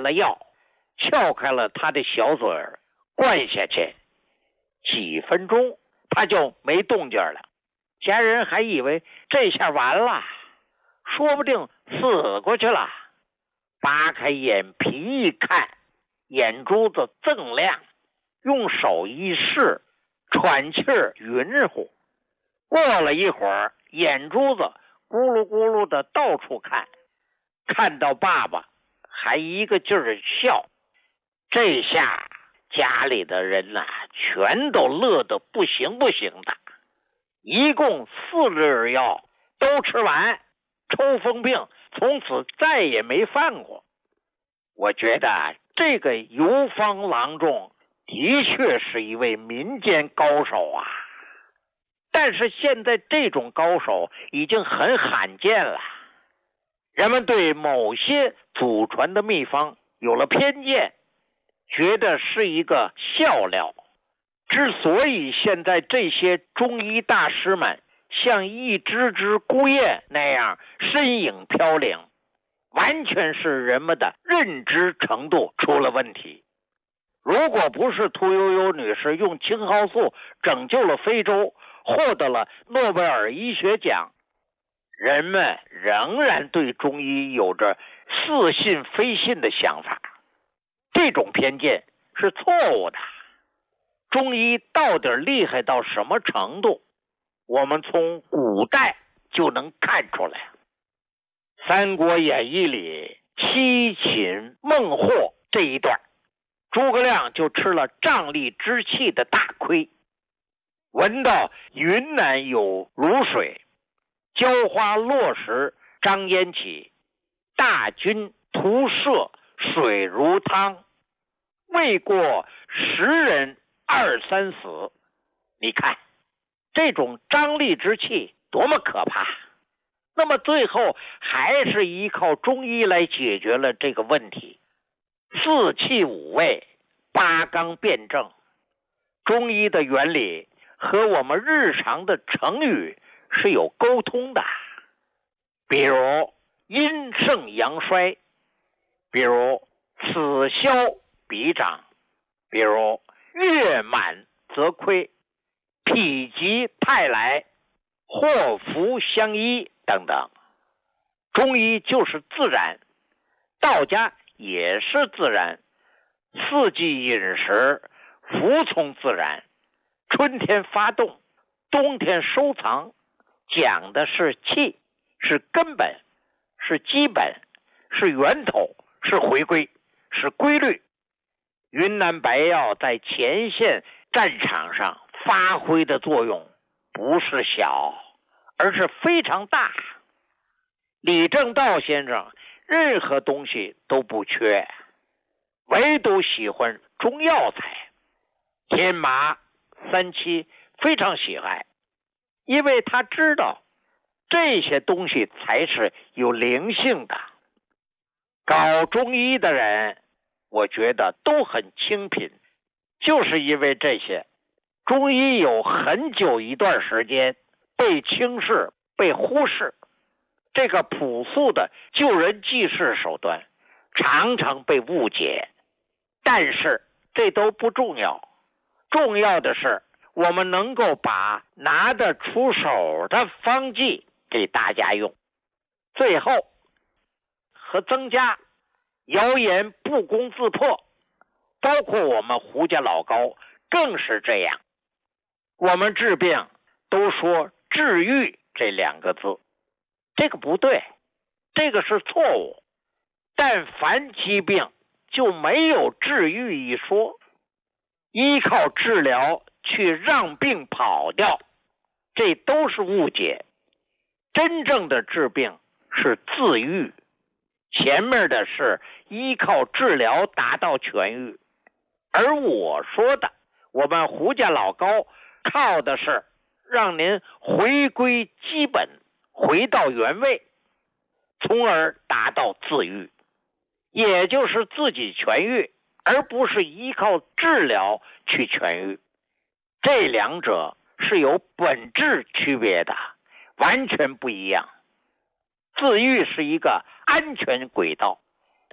了药，撬开了他的小嘴儿，灌下去，几分钟他就没动静了。家人还以为这下完了，说不定死过去了。扒开眼皮一看，眼珠子锃亮，用手一试，喘气儿匀乎。过了一会儿，眼珠子咕噜咕噜的到处看，看到爸爸还一个劲儿笑。这下家里的人呐，全都乐得不行不行的。一共4粒药都吃完，抽风病从此再也没犯过。我觉得这个游方郎中的确是一位民间高手啊，但是现在这种高手已经很罕见了。人们对某些祖传的秘方有了偏见，觉得是一个笑料。之所以现在这些中医大师们像一只只孤雁那样身影飘零，完全是人们的认知程度出了问题。如果不是屠呦呦女士用青蒿素拯救了非洲，获得了诺贝尔医学奖，人们仍然对中医有着似信非信的想法。这种偏见是错误的。中医到底厉害到什么程度，我们从古代就能看出来。《三国演义》里七擒孟获这一段，诸葛亮就吃了瘴疠之气的大亏。闻到云南有卤水，浇花落时张烟起，大军徒涉水如汤，未过10人2、3死。你看这种瘴疠之气多么可怕。那么最后还是依靠中医来解决了这个问题。4气5味，8纲辩证。中医的原理和我们日常的成语是有沟通的，比如阴盛阳衰，比如此消彼长，比如月满则亏，否极泰来，祸福相依等等。中医就是自然，道家也是自然，四季饮食服从自然，春天发动，冬天收藏，讲的是气，是根本，是基本，是源头，是回归，是规律。云南白药在前线战场上发挥的作用不是小，而是非常大。李政道先生任何东西都不缺，唯独喜欢中药材。天麻、三七非常喜爱，因为他知道这些东西才是有灵性的。搞中医的人，我觉得都很清贫，就是因为这些。中医有很久一段时间被轻视、被忽视，这个朴素的救人济世手段常常被误解，但是这都不重要。重要的是我们能够把拿得出手的方剂给大家用。最后和增加谣言不攻自破，包括我们胡家老高更是这样。我们治病都说治愈这2个字，这个不对，这个是错误。但凡疾病就没有治愈一说，依靠治疗去让病跑掉，这都是误解。真正的治病是自愈，前面的是依靠治疗达到痊愈。而我说的，我们胡家老高靠的是让您回归基本，回到原位，从而达到自愈，也就是自己痊愈，而不是依靠治疗去痊愈。这2者是有本质区别的，完全不一样。自愈是一个安全轨道，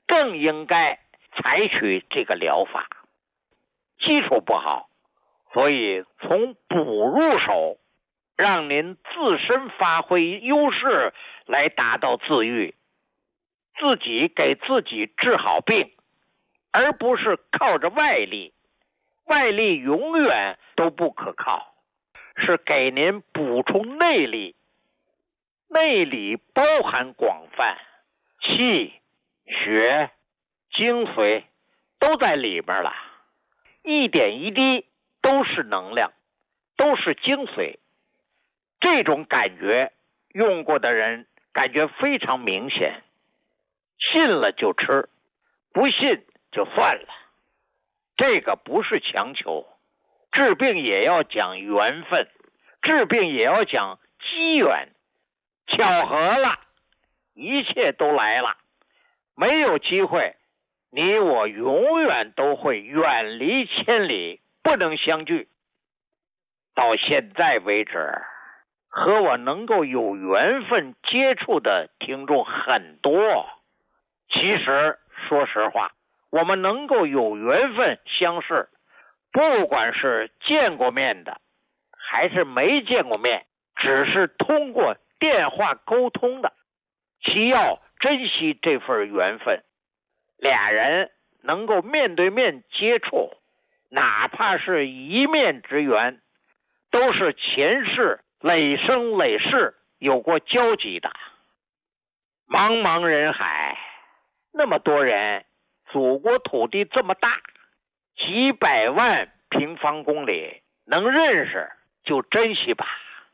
更应该采取这个疗法。基础不好，所以从补入手，让您自身发挥优势来达到自愈，自己给自己治好病，而不是靠着外力。外力永远都不可靠，是给您补充内力。内里包含广泛，气、血、精髓都在里边了，一点一滴都是能量，都是精髓。这种感觉用过的人感觉非常明显，信了就吃，不信就算了。这个不是强求，治病也要讲缘分，治病也要讲机缘，巧合了，一切都来了。没有机会，你我永远都会远离千里，不能相聚。到现在为止，和我能够有缘分接触的听众很多。其实说实话，我们能够有缘分相识，不管是见过面的还是没见过面，只是通过电话沟通的，其要珍惜这份缘分。俩人能够面对面接触，哪怕是一面之缘，都是前世累生累世有过交集的。茫茫人海，那么多人，祖国土地这么大，几百万平方公里，能认识就珍惜吧。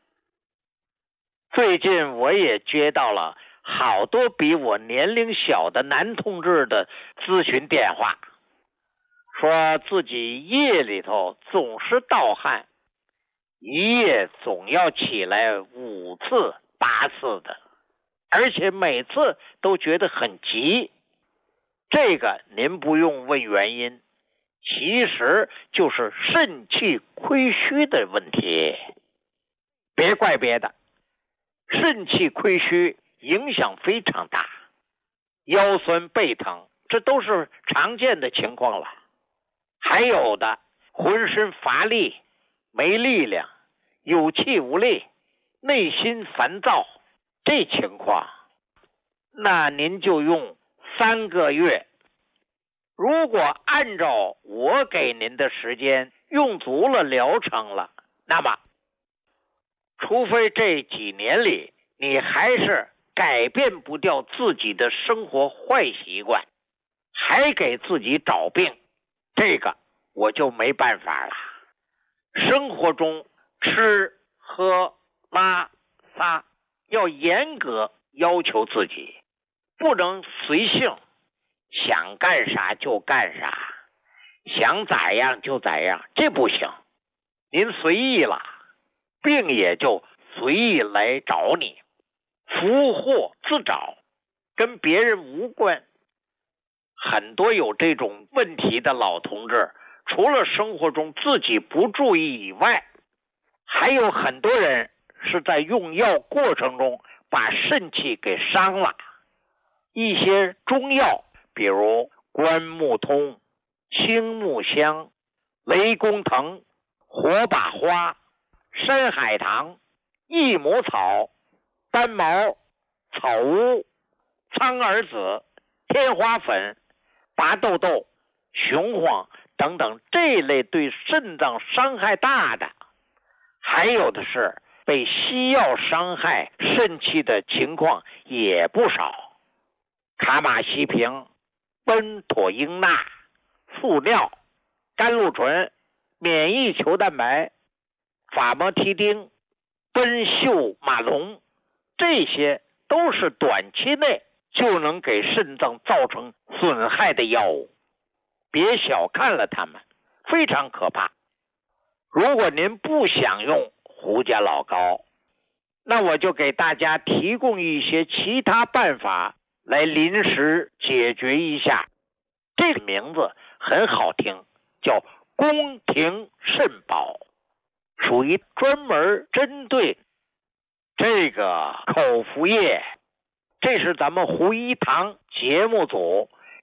最近我也接到了好多比我年龄小的男同志的咨询电话，说自己夜里头总是盗汗，一夜总要起来5次8次的，而且每次都觉得很急。这个您不用问原因，其实就是肾气亏虚的问题。别怪别的，肾气亏虚影响非常大，腰酸背疼，这都是常见的情况了。还有的浑身乏力，没力量，有气无力，内心烦躁，这情况，那您就用3个月。如果按照我给您的时间用足了疗程了，那么除非这几年里你还是改变不掉自己的生活坏习惯，还给自己找病，这个我就没办法了。生活中吃喝拉撒要严格要求自己，不能随性，想干啥就干啥，想咋样就咋样，这不行。您随意了，病也就随意来找你，福祸自找，跟别人无关。很多有这种问题的老同志，除了生活中自己不注意以外，还有很多人是在用药过程中把肾气给伤了。一些中药，比如关木通、青木香、雷公藤、火把花、山海棠、益母草、丹毛、草乌、苍耳子、天花粉、拔豆豆、雄黄等等，这类对肾脏伤害大的，还有的是被西药伤害肾气的情况也不少。卡马西平、苯妥英钠、速尿、甘露醇、免疫球蛋白、法摩提丁、苯溴马龙，这些都是短期内就能给肾脏造成损害的药物，别小看了它们，非常可怕。如果您不想用胡家老膏，那我就给大家提供一些其他办法来临时解决一下。这个名字很好听，叫宫廷肾宝，属于专门针对这个口服液。这是咱们胡一堂节目组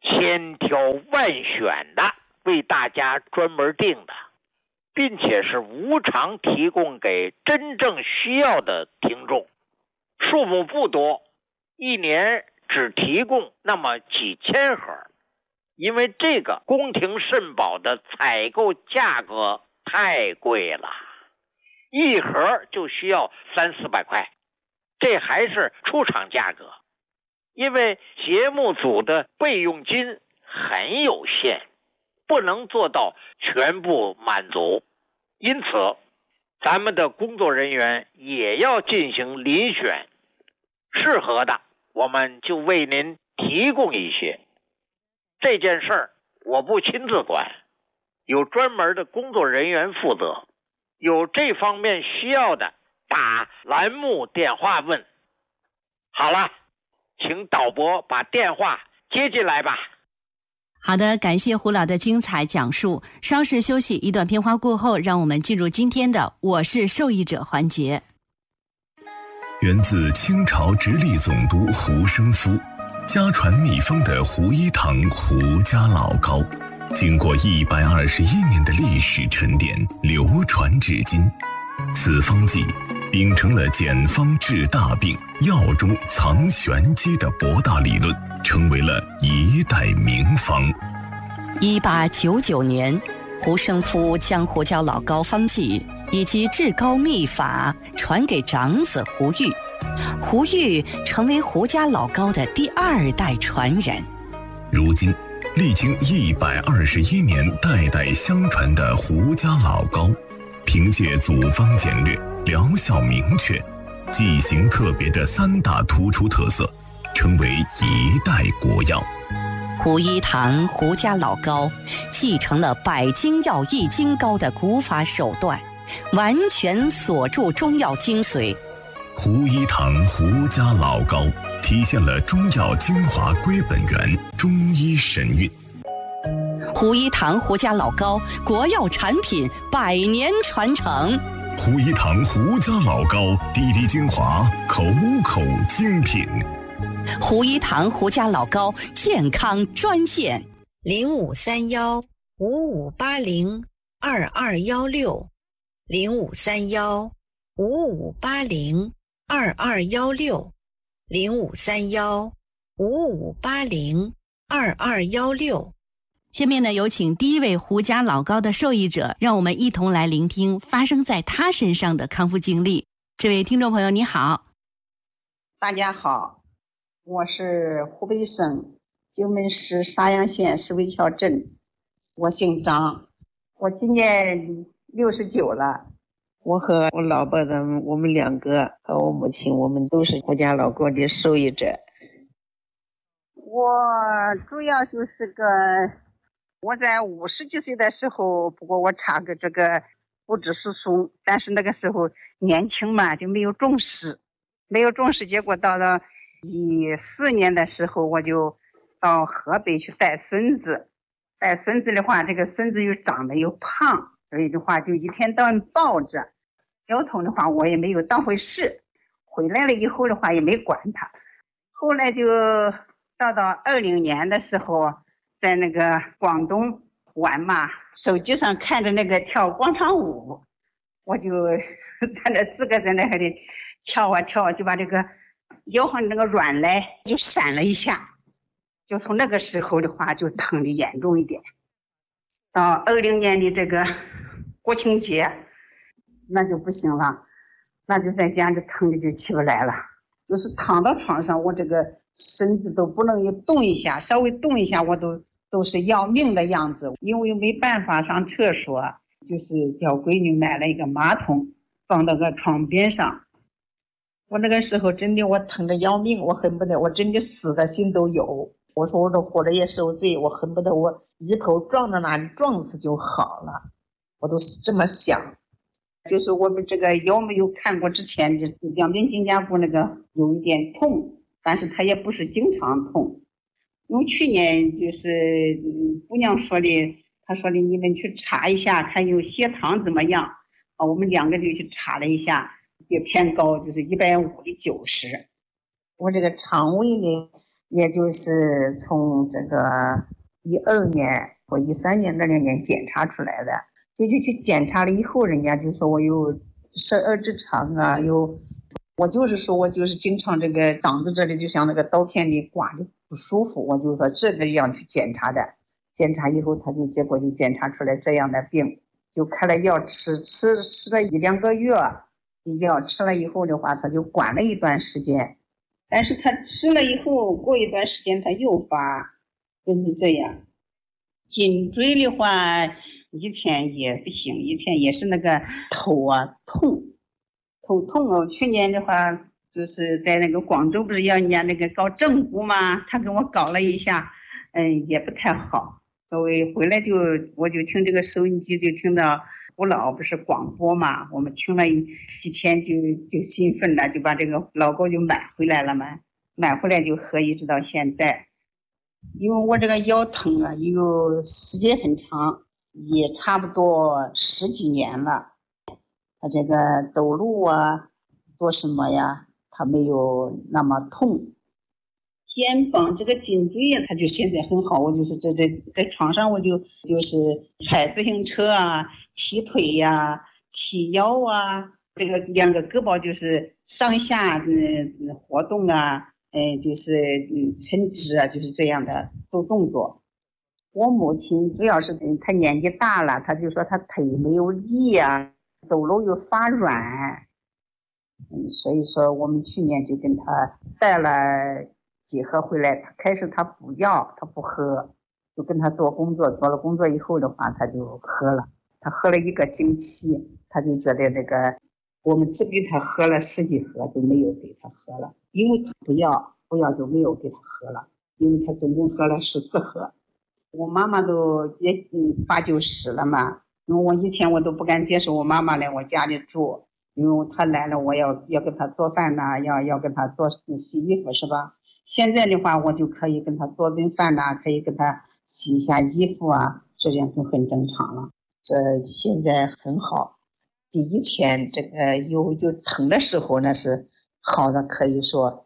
千挑万选的为大家专门定的，并且是无偿提供给真正需要的听众，数目不多，一年只提供那么几千盒，因为这个宫廷肾宝的采购价格太贵了，一盒就需要300-400块，这还是出厂价格。因为节目组的备用金很有限，不能做到全部满足，因此咱们的工作人员也要进行遴选，适合的我们就为您提供一些。这件事儿我不亲自管，有专门的工作人员负责，有这方面需要的打栏目电话问。好了，请导播把电话接进来吧。 好的，感谢胡老的精彩讲述。稍事休息，一段片花过后，让我们进入今天的我是受益者环节。 源自清朝直隶总督胡生夫，家传秘方的胡一堂胡家老膏，经过121年的历史沉淀，流传至今。此方剂秉承了简方治大病、药中藏玄机的博大理论，成为了一代名方。 1899年，胡生夫将胡椒老膏方剂以及治膏秘法传给长子胡玉，胡玉成为胡家老膏的第2代传人。 如今，历经121年代代相传的胡家老膏，凭借组方简略、疗效明确、剂型特别的3大突出特色，成为一代国药。 胡一堂胡家老膏继承了百金药易筋膏的古法手段，完全锁住中药精髓。 胡一堂胡家老膏体现了中药精华归本源，中医神韵。 胡一堂胡家老膏国药产品100年传承。 胡一堂胡家老膏滴滴精华，口口精品。 胡一堂胡家老膏健康专线 0531-5580-2216，0531-5580-2216。下面呢，有请第一位胡家老膏的受益者，让我们一同来聆听发生在他身上的康复经历。这位听众朋友你好。 大家好，我是湖北省荆门市沙洋县石围桥镇，我姓张，我今年69了。我和我老婆我们2个和我母亲，我们都是胡家老膏的受益者。我主要就是我在50几岁的时候，不过我查个这个骨质疏松，但是那个时候年轻嘛，就没有重视，结果到了14年的时候，我就到河北去带孙子的话，这个孙子又长得又胖，所以的话就一天到晚抱着，腰痛的话我也没有当回事，回来了以后的话也没管他。后来就到20年的时候，在那个广东玩嘛，手机上看着那个跳广场舞，我就在那自个在那里跳啊跳，就把这个腰上那个软来就闪了一下，就从那个时候的话就疼的严重一点。到20年的这个国庆节，那就不行了，那就在家里疼的就起不来了，就是躺到床上，我这个身子都不能动一下，稍微动一下我都是要命的样子。因为没办法上厕所，就是叫闺女买了一个马桶放到个床边上。我那个时候真的我疼得要命，我恨不得我真的死的心都有。我说我这活着也受罪，我恨不得我一头撞到那里撞死就好了，我都是这么想。就是我们这个腰没有看过之前，就两边肩胛骨那个有一点痛，但是它也不是经常痛。因为去年就是姑娘说的，她说的你们去查一下看有血糖怎么样啊，我们2个就去查了一下，也偏高，就是150的90。我这个肠胃呢也就是从这个12年或13年这2年检查出来的。就去检查了以后，人家就说我有12指肠啊，我就是说我就是经常这个嗓子这里就像那个刀片里刮着不舒服，我就说这个样去检查的。检查以后结果就检查出来这样的病，就开了药吃了1-2个月，药吃了以后的话他就管了一段时间，但是他吃了以后过一段时间他又发，就是这样。颈椎的话以前也不行，以前也是那个头痛哦。去年的话就是在那个广州不是要人家那个搞正骨吗，他给我搞了一下，也不太好。所以回来我就听这个收音机，就听到胡老不是广播嘛，我们听了几天就兴奋了，就把这个老高就买回来了嘛，买回来就喝一直到现在。因为我这个腰疼啊，有时间很长，也差不多10几年了。他这个走路啊做什么呀他没有那么痛。肩膀这个颈椎呀他就现在很好，我就是在床上我就是踩自行车啊，踢腿呀，踢腰啊，这个2个胳膊就是上下活动啊，就是伸直啊，就是这样的做动作。我母亲主要是她年纪大了，她就说她腿没有力啊，走路又发软，所以说我们去年就跟她带了几盒回来。开始她不要，她不喝，就跟她做了工作以后的话她就喝了。她喝了1个星期，她就觉得这个我们只给她喝了10几盒，就没有给她喝了，因为她不要就没有给她喝了，因为她总共喝了14盒。我妈妈都也8、90了嘛，因为我以前我都不敢接受我妈妈来我家里住，因为她来了我要给她做饭呐，要给她做洗衣服是吧？现在的话我就可以跟她做顿饭呐，可以给她洗一下衣服啊，这样就很正常了。这现在很好，比以前这个有疼的时候那是好的，可以说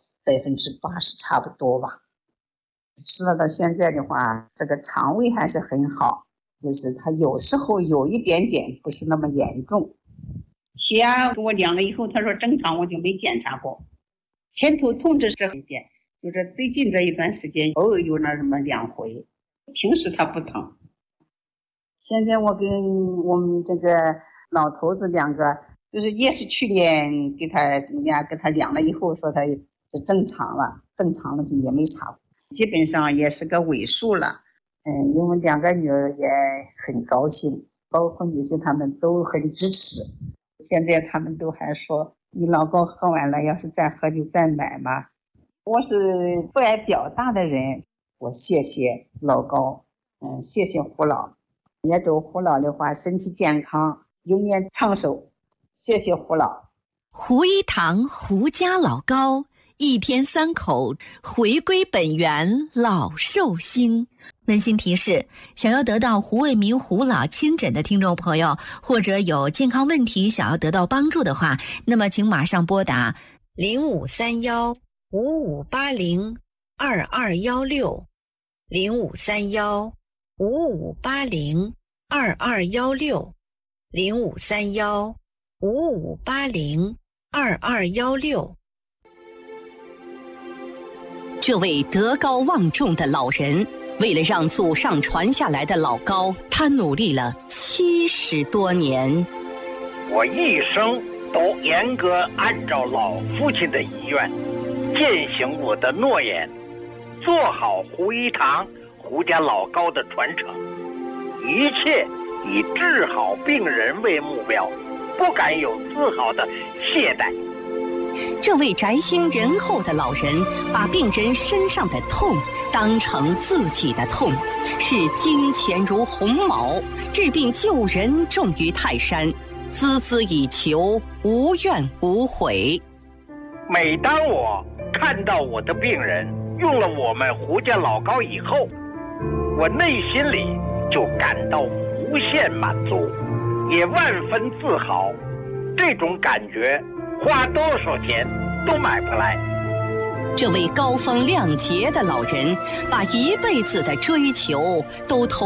80%差不多吧。吃了到现在的话，这个肠胃还是很好，就是它有时候有一点点不是那么严重。血压给我量了以后他说正常，我就没检查过。前头痛这是一点，就是最近这一段时间偶尔有那什么2回，平时它不疼。现在我跟我们这个老头子2个，就是也是去年人家给他量了以后说他是正常了就也没查，基本上也是个尾数了。因为2个女儿也很高兴，包括女婿他们都很支持。现在他们都还说你老高喝完了，要是再喝就再买嘛。我是不爱表达的人，我谢谢老高，谢谢胡老，也祝胡老的话身体健康，永远长寿。谢谢胡老。 胡一堂胡家老高，1天3口，回归本源，老寿星。温馨提示：想要得到胡卫民胡老亲诊的听众朋友，或者有健康问题想要得到帮助的话，那么请马上拨打053155802216 053155802216 053155802216。 这位德高望重的老人，为了让祖上传下来的老高，他努力了70多年。 我一生都严格按照老父亲的遗愿，践行我的诺言，做好胡一堂胡家老高的传承，一切以治好病人为目标，不敢有丝毫的懈怠。 这位宅心仁厚的老人，把病人身上的痛当成自己的痛，视金钱如鸿毛，治病救人重于泰山，孜孜以求，无怨无悔。 每当我看到我的病人用了我们胡家老高以后，我内心里就感到无限满足，也万分自豪。这种感觉花多少钱都买不来。 这位高风亮节的老人，把一辈子的追求都投